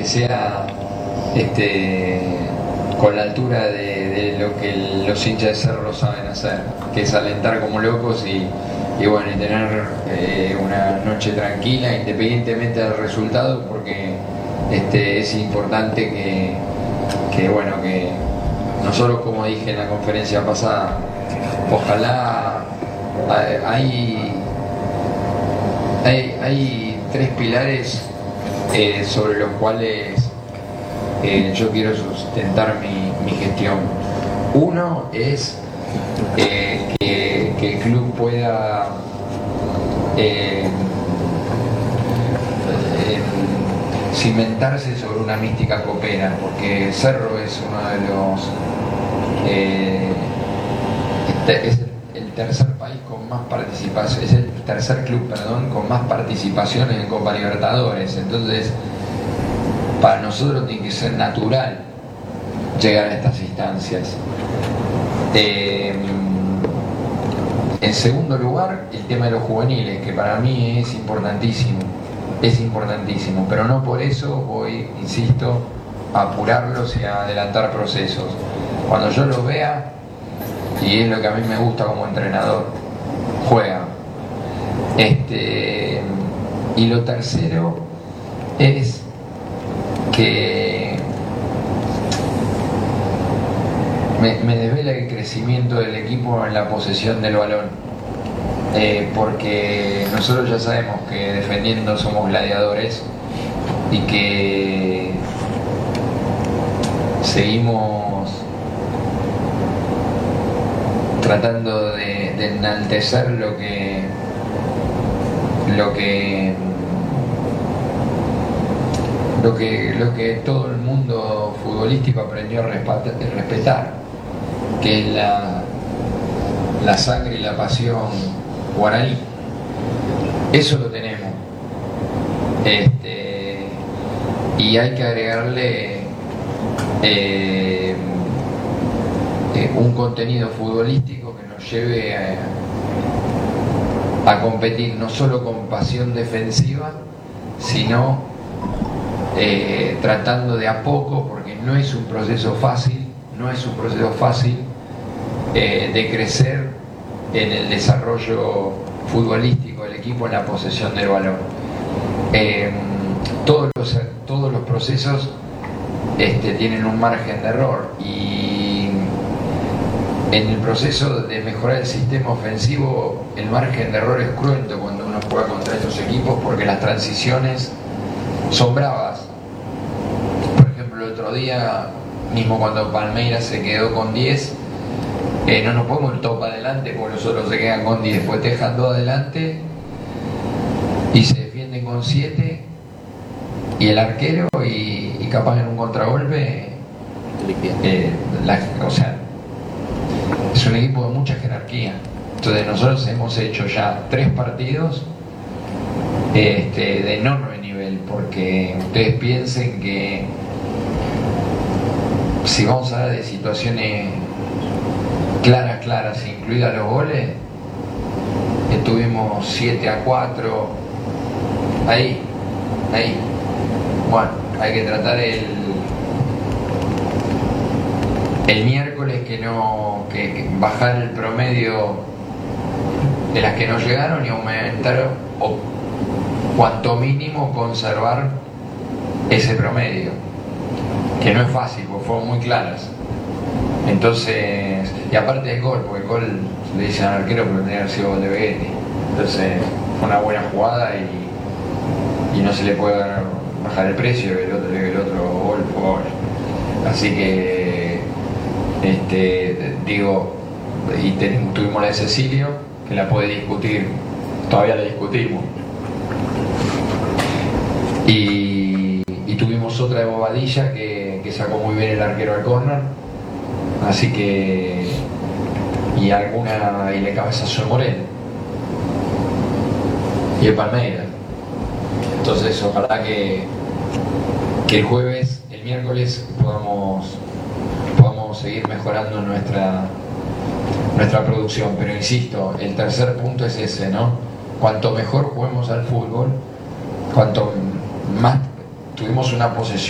sea con la altura de lo que los hinchas de Cerro saben hacer, que es alentar como locos y bueno, y tener una noche tranquila independientemente del resultado, porque es importante que nosotros, como dije en la conferencia pasada, ojalá hay tres pilares sobre los cuales yo quiero sustentar mi gestión. Uno es que el club pueda cimentarse sobre una mística copera, porque Cerro es uno de los es el tercer país con más participación, es el tercer club, con más participaciones en Copa Libertadores. Entonces, para nosotros tiene que ser natural llegar a estas instancias. En segundo lugar, el tema de los juveniles, que para mí es importantísimo, pero no por eso voy, insisto, a apurarlos y a adelantar procesos. Cuando yo los vea, y es lo que a mí me gusta como entrenador, juega. Y lo tercero es que me desvela el crecimiento del equipo en la posesión del balón, porque nosotros ya sabemos que defendiendo somos gladiadores y que seguimos tratando de enaltecer lo que todo el mundo futbolístico aprendió a respetar, que es la sangre y la pasión guaraní. Eso lo tenemos, y hay que agregarle un contenido futbolístico que nos lleve a competir no solo con pasión defensiva, sino tratando de a poco, porque no es un proceso fácil, de crecer en el desarrollo futbolístico del equipo, en la posesión del balón. Todos los procesos tienen un margen de error, y en el proceso de mejorar el sistema ofensivo el margen de error es cruento cuando uno juega contra estos equipos, porque las transiciones son bravas. Por ejemplo, el otro día mismo, cuando Palmeiras se quedó con 10, no nos podemos ir todo para adelante porque los otros se quedan con 10, después te dejan todo adelante y se defienden con 7, y el arquero y capaz en un contragolpe es un equipo de mucha jerarquía. Entonces nosotros hemos hecho ya 3 partidos de enorme nivel, porque ustedes piensen que si vamos a hablar de situaciones claras, incluidas los goles, estuvimos 7-4 ahí. Bueno, hay que tratar el miércoles que bajar el promedio de las que no llegaron y aumentar, o cuanto mínimo conservar ese promedio, que no es fácil porque fueron muy claras. Entonces, y aparte del gol, porque el gol le dicen al arquero pero tenía que haber sido gol de Begetti, entonces fue una buena jugada y no se le puede bajar el precio, el otro gol fue gol. Así que tuvimos la de Cecilio, que la puede discutir, todavía la discutimos, y tuvimos otra de Bobadilla que sacó muy bien el arquero al córner, así que, y le cabezazo de Morel y el Palmeiras. Entonces ojalá que el miércoles podamos seguir mejorando nuestra producción, pero insisto, el tercer punto es ese, ¿no? Cuanto mejor juguemos al fútbol, cuanto más tuvimos una posesión